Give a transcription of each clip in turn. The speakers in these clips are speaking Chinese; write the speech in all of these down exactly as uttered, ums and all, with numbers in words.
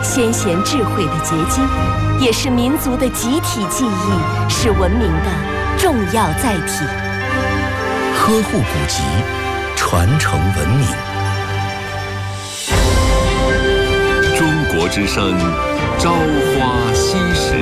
先贤智慧的结晶，也是民族的集体记忆，是文明的重要载体。 呵护古籍，传承文明。 中国之声，朝花夕拾。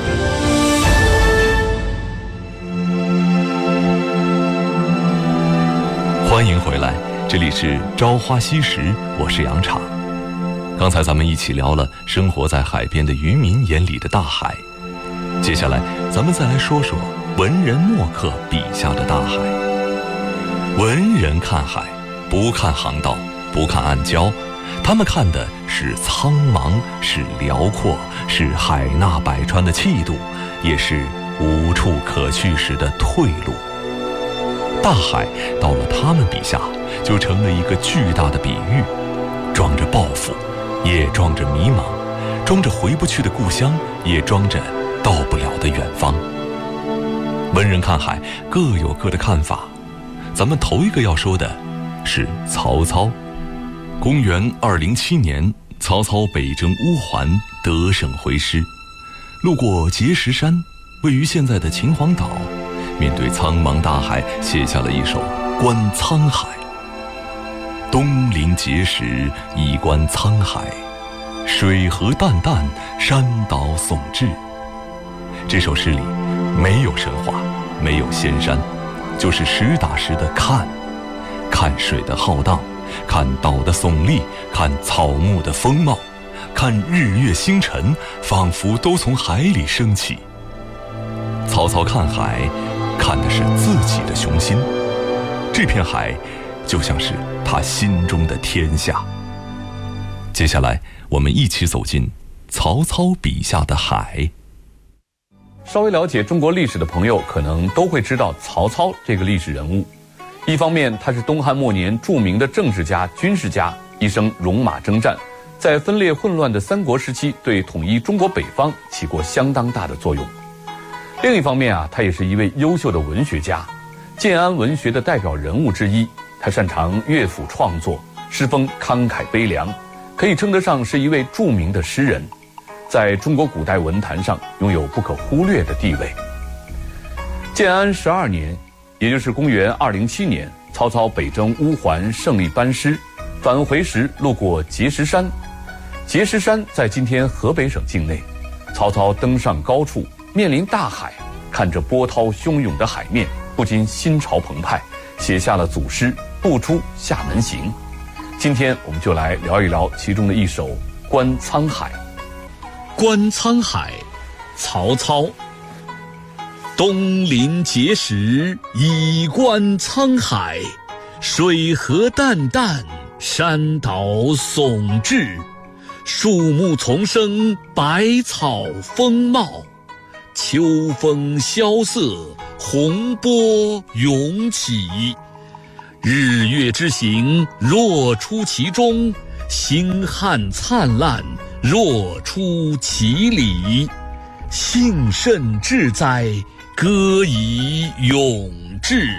欢迎回来，这里是朝花夕拾，我是杨昶。刚才咱们一起聊了生活在海边的渔民眼里的大海，接下来咱们再来说说文人墨客笔下的大海。文人看海，不看航道，不看暗礁，他们看的是苍茫，是辽阔，是海纳百川的气度，也是无处可去时的退路。大海到了他们笔下，就成了一个巨大的比喻，装着抱负，也装着迷茫，装着回不去的故乡，也装着到不了的远方。文人看海各有各的看法，咱们头一个要说的是曹操。公元二零七年，曹操北征乌桓，得胜回师，路过碣石山，位于现在的秦皇岛，面对苍茫大海，写下了一首《观沧海》。东临碣石，以观沧海，水何澹澹，山岛竦峙。这首诗里没有神话，没有仙山，就是实打实的看，看水的浩荡，看岛的耸立，看草木的丰茂，看日月星辰，仿佛都从海里升起。曹操看海，看的是自己的雄心，这片海就像是他心中的天下。接下来我们一起走进曹操笔下的海。 稍微了解中国历史的朋友可能都会知道曹操这个历史人物。一方面他是东汉末年著名的政治家、军事家，一生戎马征战，在分裂混乱的三国时期对统一中国北方起过相当大的作用。另一方面啊，他也是一位优秀的文学家，建安文学的代表人物之一。他擅长乐府创作，诗风慷慨悲凉，可以称得上是一位著名的诗人，在中国古代文坛上拥有不可忽略的地位。建安十二年，也就是公元二零七年，曹操北征乌桓，胜利班师，返回时路过碣石山。碣石山在今天河北省境内，曹操登上高处，面临大海，看着波涛汹涌的海面，不禁心潮澎湃，写下了祖诗《不出厦门行》。今天我们就来聊一聊其中的一首《观沧海》。 观沧海，曹操。东临碣石，以观沧海，水何澹澹，山岛竦峙。树木丛生，百草丰茂，秋风萧瑟，洪波涌起。日月之行，若出其中，星汉灿烂，若出其里。幸甚至哉，歌以咏志。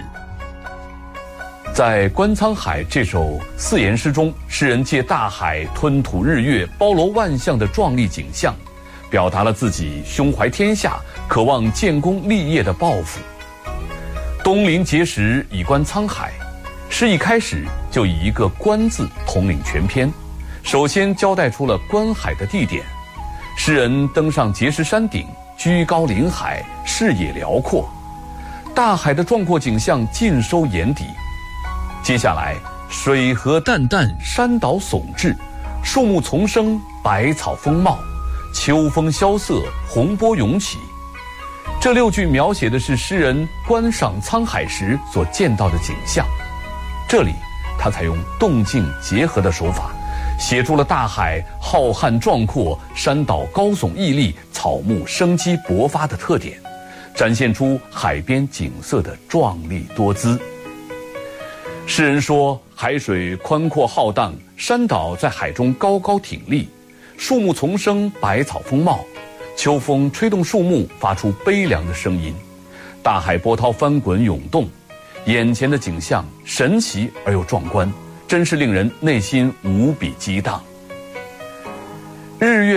在《观沧海》这首四言诗中，诗人借大海吞吐日月、包罗万象的壮丽景象，表达了自己胸怀天下、渴望建功立业的抱负。东临碣石，以观沧海，诗一开始就以一个“观”字统领全篇，首先交代出了观海的地点。诗人登上碣石山顶，居高临海，视野辽阔，大海的壮阔景象尽收眼底。接下来，水何澹澹，山岛竦峙，树木丛生，百草丰茂，秋风萧瑟，洪波涌起。这六句描写的是诗人观赏沧海时所见到的景象。这里他采用动静结合的手法，写出了大海浩瀚壮阔，山岛高耸屹立，草木生机勃发的特点，展现出海边景色的壮丽多姿。诗人说，海水宽阔浩荡，山岛在海中高高挺立，树木丛生，百草丰茂，秋风吹动树木，发出悲凉的声音，大海波涛翻滚涌动，眼前的景象神奇而又壮观，真是令人内心无比激荡。日月